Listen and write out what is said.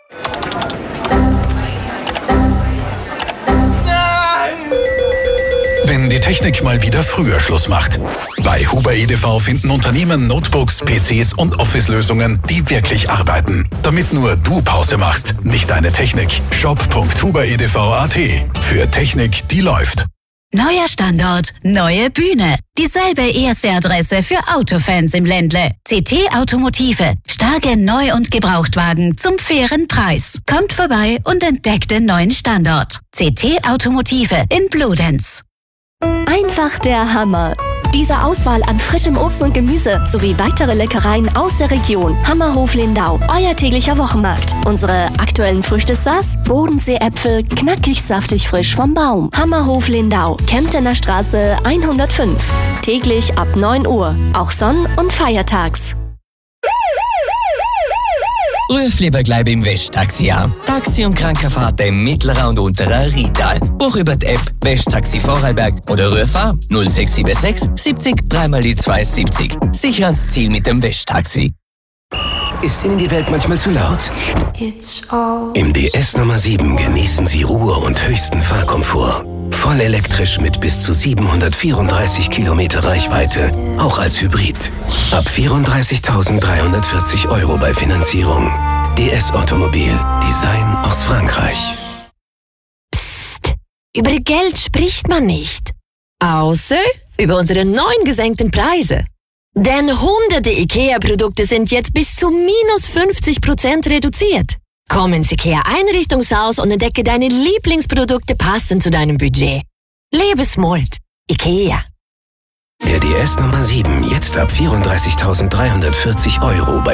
Wenn die Technik mal wieder früher Schluss macht. Bei Huber EDV finden Unternehmen Notebooks, PCs und Office-Lösungen, die wirklich arbeiten. Damit nur du Pause machst, nicht deine Technik. shop.huberedv.at. Für Technik, die läuft. Neuer Standort, neue Bühne. Dieselbe erste Adresse für Autofans im Ländle. CT Automotive. Starke Neu- und Gebrauchtwagen zum fairen Preis. Kommt vorbei und entdeckt den neuen Standort. CT Automotive in Bludenz. Einfach der Hammer. Diese Auswahl an frischem Obst und Gemüse sowie weitere Leckereien aus der Region. Hammerhof Lindau, euer täglicher Wochenmarkt. Unsere aktuellen Früchtestars: Bodensee-Äpfel, knackig saftig frisch vom Baum. Hammerhof Lindau, Kemptener Straße 105. Täglich ab 9 Uhr, auch sonn- und feiertags. Ruf lieber gleich im Westtaxi an. Taxi- und Krankenfahrten im mittleren und unteren Rheintal. Buch über die App Westtaxi Vorarlberg oder ruf an 0676 70 3x270. Sicher ans Ziel mit dem Westtaxi. Ist Ihnen die Welt manchmal zu laut? Im DS Nummer 7 genießen Sie Ruhe und höchsten Fahrkomfort. Voll elektrisch mit bis zu 734 Kilometer Reichweite, auch als Hybrid. Ab 34.340 € bei Finanzierung. DS Automobil, Design aus Frankreich. Psst, über Geld spricht man nicht. Außer über unsere neuen gesenkten Preise. Denn hunderte IKEA-Produkte sind jetzt bis zu minus 50% reduziert. Komm ins IKEA-Einrichtungshaus und entdecke deine Lieblingsprodukte passend zu deinem Budget. Lebe smart. IKEA. Der DS Nummer 7 jetzt ab 34.340 € bei